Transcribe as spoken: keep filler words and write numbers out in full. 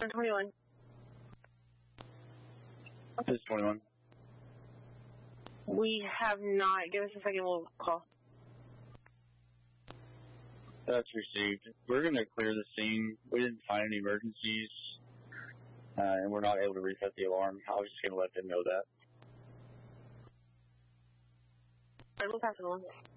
twenty-one. This is twenty-one. We have not. Give us a second, we'll call. That's received. We're going to clear the scene. We didn't find any emergencies, uh, and we're not able to reset the alarm. I was just going to let them know that. All right, we'll pass it along.